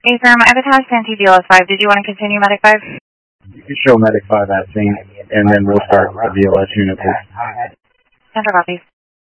Affirm, I've attached anti-BLS 5. Did you want to continue Medic 5? You can show Medic 5 at scene, and then we'll start with the BLS unit, please. Center copies.